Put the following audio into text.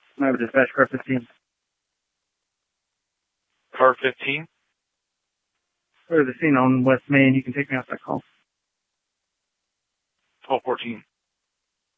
I have a dispatch car 15. Car 15? Go to the scene on West Main. You can take me off that call. 1214.